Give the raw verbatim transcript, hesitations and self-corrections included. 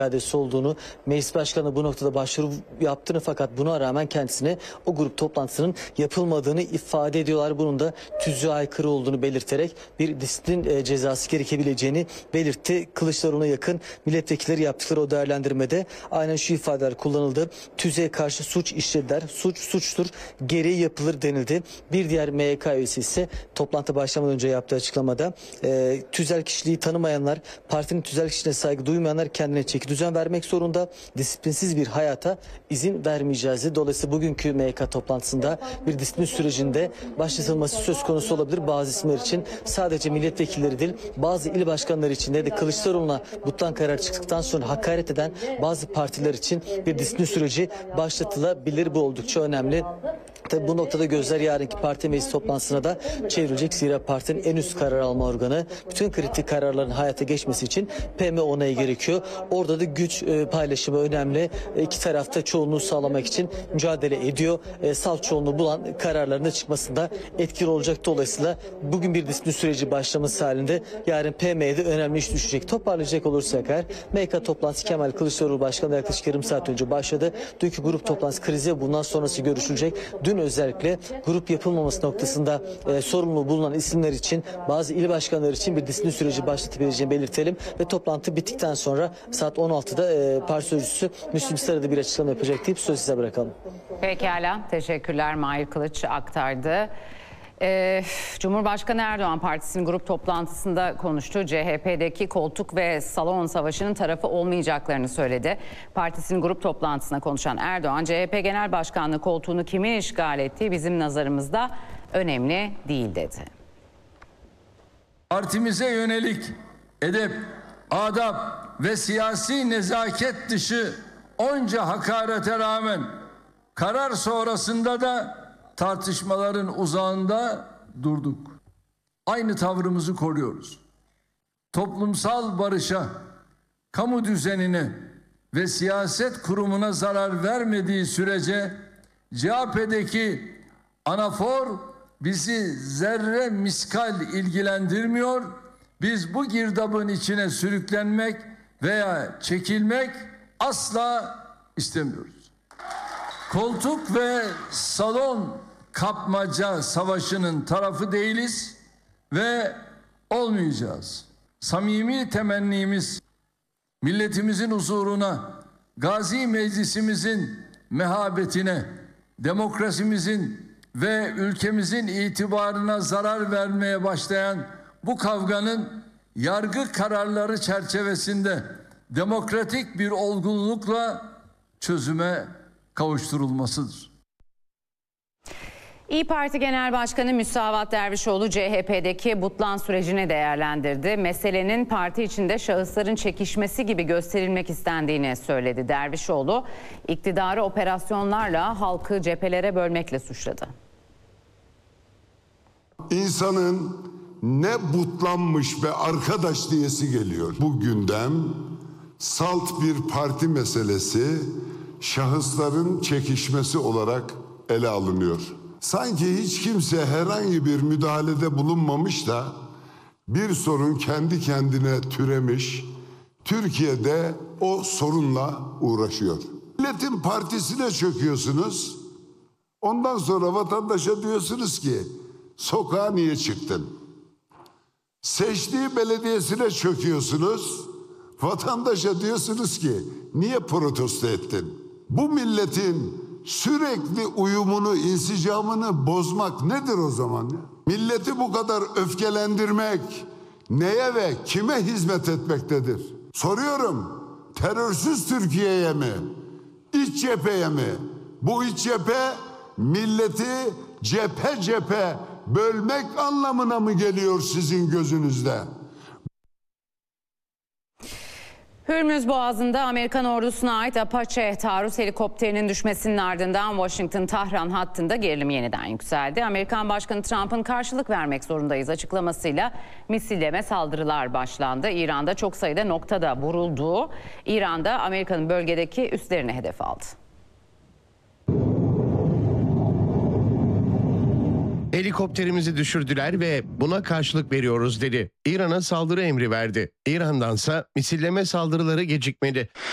iradesi olduğunu, meclis başkanı bu noktada başvuru yaptığını fakat buna rağmen kendisine o grup toplantısının yapılmadığını ifade ediyorlar. Bunun da tüzüğe aykırı olduğunu belirterek bir disiplin e, cezası gerekebileceğini belirtti. Kılıçdaroğlu'na yakın milletvekilleri yaptıkları o değerlendirmede aynen şu ifadeler kullanıldı. Tüzüğe karşı suç işlediler. Suç suçtur. Gereği yapılır denildi. Bir diğer M Y K üyesi ise toplantı başlamadan önce yaptığı açıklamada e, tüzel kişiliği tanımayanlar, partinin tüzel kişiliğine saygı duymayanlar kendine çeki düzen vermek zorunda. Disiplinsiz bir hayata izin vermeyeceğiz dedi. Dolayısıyla bugünkü M Y K toplantısında bir disiplin sürecinde başlatılması söz konusu olabilir. Bazı isimler için sadece milletvekilleri değil, bazı il başkanları için de, de Kılıçdaroğlu'na butlan karar çıktıktan sonra hakaret eden bazı partiler için bir disiplin süreci başlatılabilir. Bu oldukça önemli. Tabii bu noktada gözler yarınki parti meclis toplantısına da çevrilecek. Zira partinin en üst karar alma organı, bütün kritik kararların hayata geçmesi için P M onayı gerekiyor. Orada da güç e, paylaşımı önemli. E, iki tarafta çoğunluğu sağlamak için mücadele ediyor. E, salt çoğunluğu bulan kararların da çıkmasında etkili olacak. Dolayısıyla bugün bir disiplin süreci başlaması halinde yarın P M'ye de önemli iş düşecek. Toparlayacak olursak eğer M Y K toplantısı Kemal Kılıçdaroğlu Başkanı yaklaşık yarım saat önce başladı. Dünkü grup toplantısı krizi, bundan sonrası görüşülecek. Dün özellikle grup yapılmaması noktasında e, sorumlu bulunan isimler için, bazı il başkanları için bir disiplin süreci başlatabileceğini belirtelim ve toplantı bittikten sonra saat on altıda e, parti sözcüsü Müslüm Sarı'da bir açıklama yapacak deyip söz size bırakalım. Pekala, teşekkürler. Mahir Kılıç aktardı. Ee, Cumhurbaşkanı Erdoğan partisinin grup toplantısında konuştu. C H P'deki koltuk ve salon savaşının tarafı olmayacaklarını söyledi. Partisinin grup toplantısında konuşan Erdoğan, C H P Genel Başkanlığı koltuğunu kimin işgal ettiği bizim nazarımızda önemli değil dedi. Partimize yönelik edep, adap ve siyasi nezaket dışı onca hakarete rağmen karar sonrasında da tartışmaların uzağında durduk. Aynı tavrımızı koruyoruz. Toplumsal barışa, kamu düzenine ve siyaset kurumuna zarar vermediği sürece C H P'deki anafor bizi zerre miskal ilgilendirmiyor. Biz bu girdabın içine sürüklenmek veya çekilmek asla istemiyoruz. Koltuk ve salon kapmaca savaşının tarafı değiliz ve olmayacağız. Samimi temennimiz milletimizin huzuruna, Gazi Meclisimizin mehabetine, demokrasimizin ve ülkemizin itibarına zarar vermeye başlayan bu kavganın yargı kararları çerçevesinde demokratik bir olgunlukla çözüme kavuşturulmasıdır. İYİ Parti Genel Başkanı Müsavat Dervişoğlu C H P'deki butlan sürecini değerlendirdi. Meselenin parti içinde şahısların çekişmesi gibi gösterilmek istendiğini söyledi. Dervişoğlu, iktidarı operasyonlarla halkı cephelere bölmekle suçladı. İnsanın ne butlanmış be arkadaş diyesi geliyor. Bu gündem salt bir parti meselesi, şahısların çekişmesi olarak ele alınıyor. Sanki hiç kimse herhangi bir müdahalede bulunmamış da bir sorun kendi kendine türemiş, Türkiye'de o sorunla uğraşıyor. Milletin partisine çöküyorsunuz, ondan sonra vatandaşa diyorsunuz ki sokağa niye çıktın? Seçtiği belediyesine çöküyorsunuz, vatandaşa diyorsunuz ki niye protesto ettin? Bu milletin sürekli uyumunu, insicamını bozmak nedir o zaman ya? Milleti bu kadar öfkelendirmek neye ve kime hizmet etmektedir? Soruyorum, terörsüz Türkiye'ye mi? İç cepheye mi? Bu iç cephe milleti cephe cephe bölmek anlamına mı geliyor sizin gözünüzde? Hürmüz Boğazı'nda Amerikan ordusuna ait Apache taarruz helikopterinin düşmesinin ardından Washington-Tahran hattında gerilim yeniden yükseldi. Amerikan Başkanı Trump'ın karşılık vermek zorundayız açıklamasıyla misilleme saldırılar başlandı. İran'da çok sayıda noktada vurulduğu, İran'da Amerika'nın bölgedeki üslerini hedef aldı. Helikopterimizi düşürdüler ve buna karşılık veriyoruz dedi. İran'a saldırı emri verdi. İran'dansa misilleme saldırıları gecikmedi.